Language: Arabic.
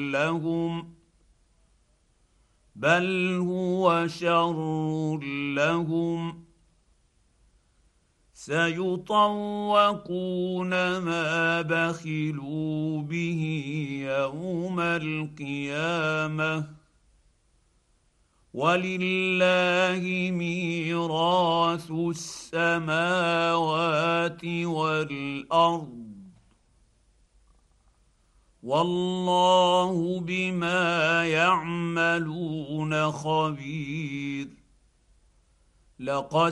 لهم بل هو شر لهم سيطوقون ما بخلوا به يوم القيامه ولله ميراث السماوات والارض والله بما يعملون خبير لقد